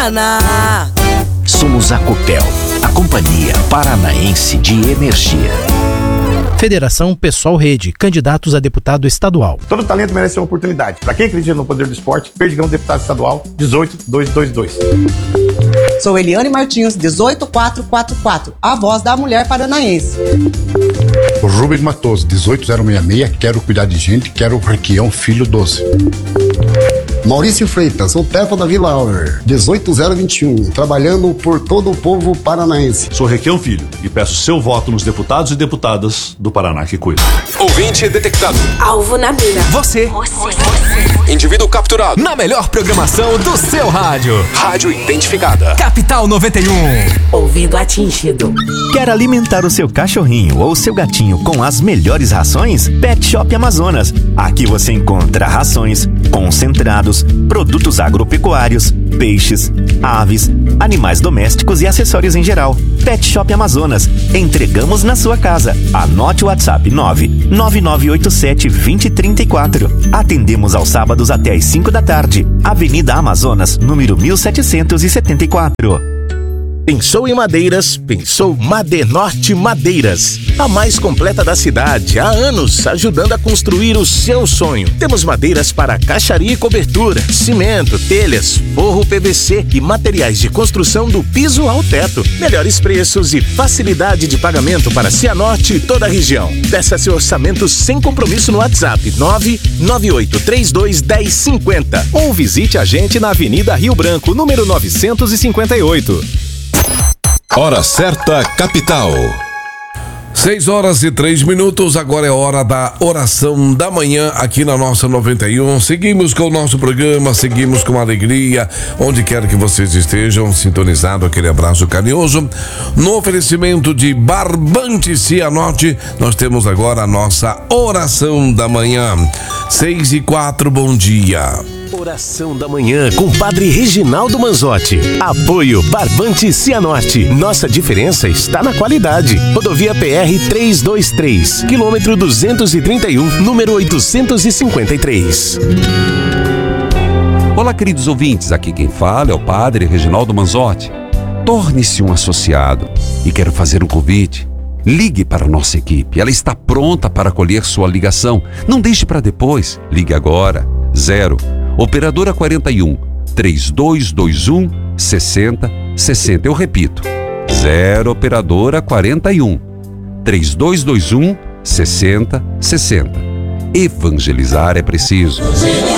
Paraná. Somos a Copel, a Companhia Paranaense de Energia. Federação Pessoal Rede, candidatos a deputado estadual. Todo talento merece uma oportunidade. Para quem acredita no poder do esporte, Perdigão, deputado estadual, 18222. Sou Eliane Martins, 18444, a voz da mulher paranaense. Rubens Matoso, 18066, quero cuidar de gente, quero Requião Filho 12. Maurício Freitas, sou Tefa da Vila Auer, 18021, trabalhando por todo o povo paranaense. Sou Requião Filho e peço seu voto nos deputados e deputadas do Paraná que cuida. Ouvinte detectado. Alvo na mira. Você. Indivíduo capturado. Na melhor programação do seu rádio. Rádio identificada. Capital 91. Ouvido atingido. Quer alimentar o seu cachorrinho ou seu gatinho com as melhores rações? Pet Shop Amazonas. Aqui você encontra rações, concentrados, produtos agropecuários, peixes, aves, animais domésticos e acessórios em geral. Pet Shop Amazonas. Entregamos na sua casa. Anote o WhatsApp 99987-2034. Atendemos aos sábados até às 5 da tarde. Avenida Amazonas, número 1774. Pensou em madeiras? Pensou Madenorte Madeiras. A mais completa da cidade, há anos, ajudando a construir o seu sonho. Temos madeiras para caixaria e cobertura, cimento, telhas, forro PVC e materiais de construção do piso ao teto. Melhores preços e facilidade de pagamento para Cianorte e toda a região. Peça seu orçamento sem compromisso no WhatsApp 998321050 ou visite a gente na Avenida Rio Branco, número 958. Hora certa, capital. 6h03, agora é hora da oração da manhã aqui na nossa 91. Seguimos com o nosso programa, seguimos com alegria, onde quer que vocês estejam, sintonizado, aquele abraço carinhoso. No oferecimento de Barbante Cianorte, nós temos agora a nossa oração da manhã. 6h04, bom dia. Oração da manhã com Padre Reginaldo Manzotti. Apoio Barbante Cianorte. Nossa diferença está na qualidade. Rodovia PR 323, quilômetro 231, número 853. Olá, queridos ouvintes. Aqui quem fala é o Padre Reginaldo Manzotti. Torne-se um associado e quero fazer um convite. Ligue para a nossa equipe. Ela está pronta para acolher sua ligação. Não deixe para depois. Ligue agora. 0 Operadora 41 3221 6060. Eu repito, 0 Operadora 41 3221 6060. Evangelizar é preciso.